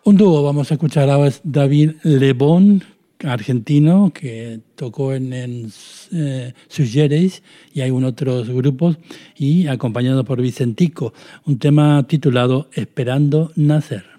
Un dúo vamos a escuchar ahora, es David Lebón, argentino, que tocó en Suggeris y hay otros grupos, y acompañado por Vicentico, un tema titulado Esperando Nacer.